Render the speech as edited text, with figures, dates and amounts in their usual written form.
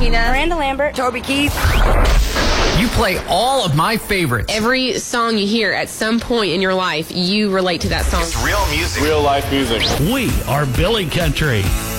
Tina, Miranda Lambert, Toby Keith. You play all of my favorites. Every song you hear at some point in your life, you relate to that song. It's real music. Real life music. We are Billy Country.